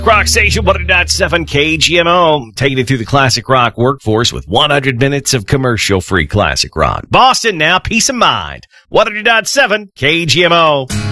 Rock Station 100.7 KGMO, taking you through the classic rock workforce with 100 minutes of commercial-free classic rock. Boston now, peace of mind. 100.7 KGMO.